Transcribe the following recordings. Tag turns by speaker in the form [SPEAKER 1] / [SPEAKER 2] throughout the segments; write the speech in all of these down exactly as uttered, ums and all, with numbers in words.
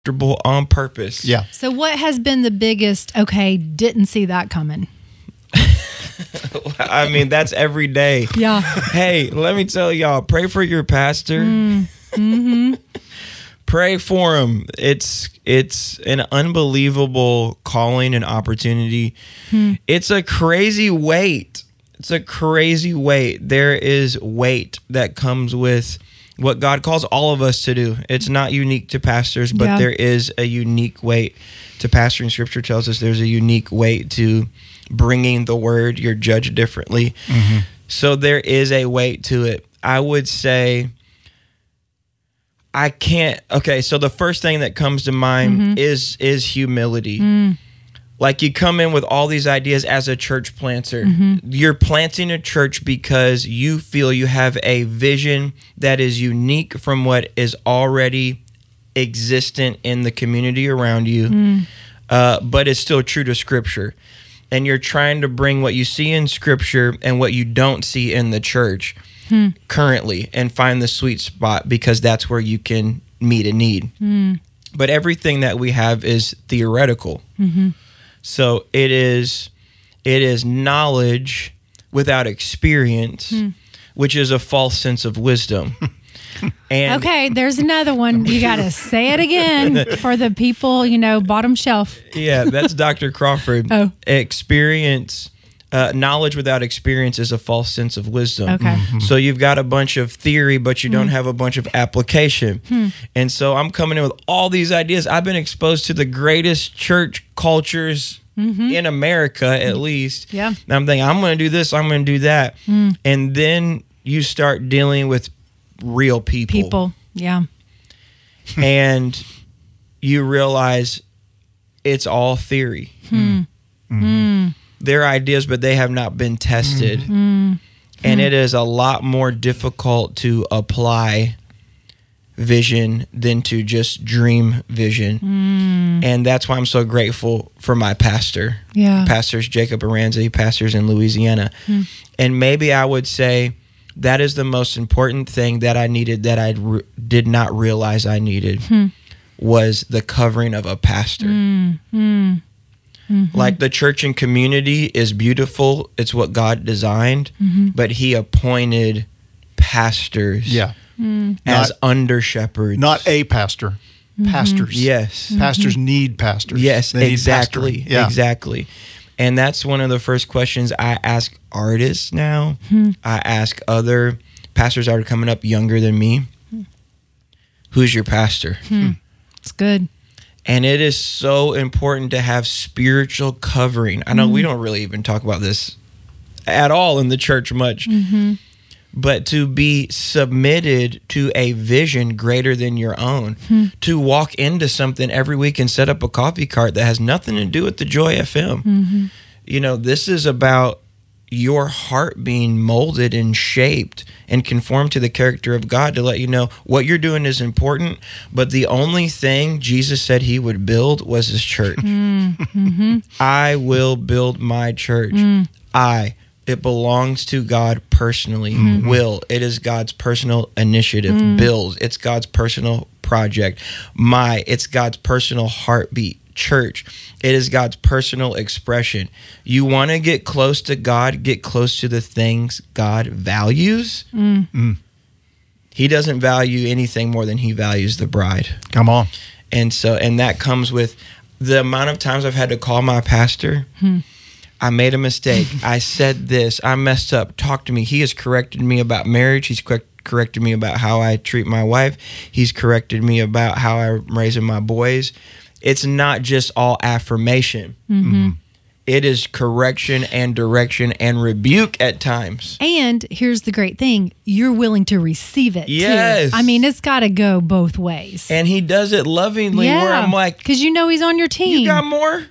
[SPEAKER 1] uncomfortable on purpose.
[SPEAKER 2] Yeah.
[SPEAKER 3] So what has been the biggest, okay, didn't see that coming?
[SPEAKER 1] I mean, that's every day.
[SPEAKER 3] Yeah.
[SPEAKER 1] Hey, let me tell y'all, pray for your pastor.
[SPEAKER 3] Mm. Mm-hmm.
[SPEAKER 1] Pray for him. It's it's an unbelievable calling and opportunity. Hmm. It's a crazy weight. It's a crazy weight. There is weight that comes with what God calls all of us to do. It's not unique to pastors, but
[SPEAKER 3] yeah.
[SPEAKER 1] there is a unique weight to pastoring. Scripture tells us there's a unique weight to bringing the word. You're judged differently. Mm-hmm. So there is a weight to it. I would say I can't. Okay, so the first thing that comes to mind mm-hmm. is is humility. Mm. Like you come in with all these ideas as a church planter. Mm-hmm. You're planting a church because you feel you have a vision that is unique from what is already existent in the community around you, mm. uh, but it's still true to Scripture. And you're trying to bring what you see in Scripture and what you don't see in the church hmm. currently and find the sweet spot because that's where you can meet a need. Hmm. But everything that we have is theoretical. Mm-hmm. So it is it is knowledge without experience, hmm. which is a false sense of wisdom. And
[SPEAKER 3] okay, there's another one. You got to say it again for the people, you know, bottom shelf.
[SPEAKER 1] Yeah, that's Doctor Crawford. Oh. Experience, uh, knowledge without experience is a false sense of wisdom.
[SPEAKER 3] Okay. Mm-hmm.
[SPEAKER 1] So you've got a bunch of theory, but you mm. don't have a bunch of application. Hmm. And so I'm coming in with all these ideas. I've been exposed to the greatest church cultures mm-hmm. in America, at least.
[SPEAKER 3] Yeah.
[SPEAKER 1] And I'm thinking, I'm going to do this, I'm going to do that. Mm. And then you start dealing with real people.
[SPEAKER 3] People, yeah.
[SPEAKER 1] And you realize it's all theory. Hmm. Mm-hmm. They're ideas, but they have not been tested. Mm-hmm. And it is a lot more difficult to apply vision than to just dream vision. Mm. And that's why I'm so grateful for my pastor.
[SPEAKER 3] Yeah.
[SPEAKER 1] Pastors Jacob Aranza, he pastors in Louisiana. Mm. And maybe I would say that is the most important thing that I needed that I re- did not realize I needed hmm. was the covering of a pastor. Mm, mm, mm-hmm. Like the church and community is beautiful. It's what God designed, mm-hmm. but he appointed pastors
[SPEAKER 2] yeah.
[SPEAKER 3] mm.
[SPEAKER 1] as
[SPEAKER 2] not,
[SPEAKER 1] under shepherds.
[SPEAKER 2] Not a pastor, mm-hmm. pastors.
[SPEAKER 1] Yes.
[SPEAKER 2] Pastors
[SPEAKER 3] mm-hmm.
[SPEAKER 2] need pastors.
[SPEAKER 1] Yes,
[SPEAKER 2] they
[SPEAKER 1] exactly.
[SPEAKER 2] Need yeah.
[SPEAKER 1] Exactly. And that's one of the first questions I ask artists now. Hmm. I ask other pastors that are coming up younger than me. Hmm. Who's your pastor?
[SPEAKER 3] Hmm. It's good.
[SPEAKER 1] And it is so important to have spiritual covering. I know mm-hmm. we don't really even talk about this at all in the church much. Mm-hmm. But to be submitted to a vision greater than your own, hmm. to walk into something every week and set up a coffee cart that has nothing to do with the Joy F M. Mm-hmm. You know, this is about your heart being molded and shaped and conformed to the character of God to let you know what you're doing is important. But the only thing Jesus said he would build was his church. Mm-hmm. I will build my church. Mm. I It belongs to God personally. Mm-hmm. Will. It is God's personal initiative. Mm. Bills. It's God's personal project. My. It's God's personal heartbeat. Church. It is God's personal expression. You want to get close to God, get close to the things God values. Mm. Mm. He doesn't value anything more than he values the bride.
[SPEAKER 2] Come on.
[SPEAKER 1] And so, and that comes with the amount of times I've had to call my pastor. Hmm. I made a mistake. I said this. I messed up. Talk to me. He has corrected me about marriage. He's cor- corrected me about how I treat my wife. He's corrected me about how I'm raising my boys. It's not just all affirmation. Mm-hmm. It is correction and direction and rebuke at times.
[SPEAKER 3] And here's the great thing. You're willing to receive it,
[SPEAKER 1] yes.
[SPEAKER 3] too. I mean, it's got to go both ways.
[SPEAKER 1] And he does it lovingly
[SPEAKER 3] yeah,
[SPEAKER 1] where I'm like,
[SPEAKER 3] because you know he's on your team.
[SPEAKER 1] You got more?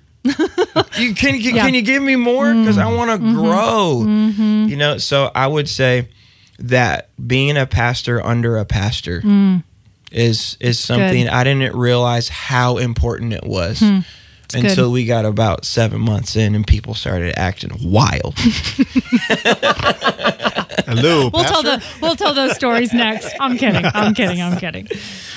[SPEAKER 1] you can can, yeah. can you give me more because mm. I want to mm-hmm. grow mm-hmm. you know so I would say that being a pastor under a pastor mm. is is something good. I didn't realize how important it was mm. until good. we got about seven months in and people started acting wild.
[SPEAKER 2] Hello,
[SPEAKER 3] we'll
[SPEAKER 2] pastor.
[SPEAKER 3] tell the we'll tell those stories next. I'm kidding I'm kidding I'm kidding